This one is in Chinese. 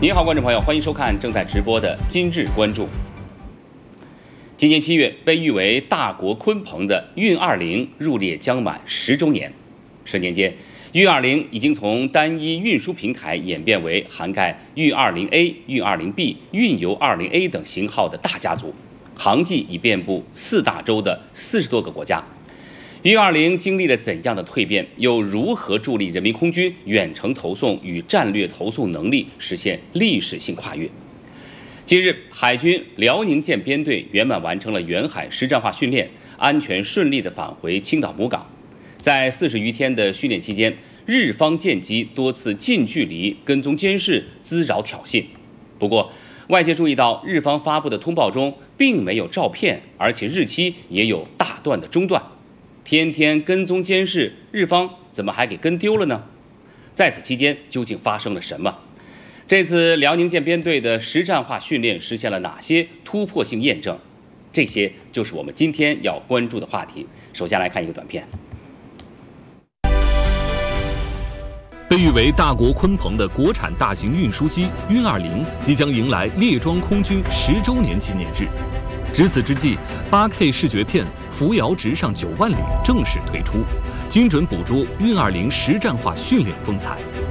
您好，观众朋友，欢迎收看正在直播的今日关注。今年7月，被誉为大国鲲鹏的运20入列将满10周年。10年间，运20已经从单一运输平台演变为涵盖运20A、运20B、运油20A 等型号的大家族，航迹已遍布4大洲的40多个国家。运20经历了怎样的蜕变，又如何助力人民空军远程投送与战略投送能力实现历史性跨越？近日，海军辽宁舰编队圆满完成了远海实战化训练，安全顺利地返回青岛母港。在40余天的训练期间，日方舰机多次近距离跟踪监视、滋扰挑衅。不过，外界注意到日方发布的通报中并没有照片，而且日期也有大段的中断。天天跟踪监视，日方怎么还给跟丢了呢？在此期间究竟发生了什么？这次辽宁舰编队的实战化训练实现了哪些突破性验证？这些就是我们今天要关注的话题。首先来看一个短片。 被誉为大国鲲鹏的国产大型运输机运20即将迎来列装空军10周年纪念日。值此之际，8K 视觉片《扶摇直上9万里》正式推出，精准捕捉运20实战化训练风采。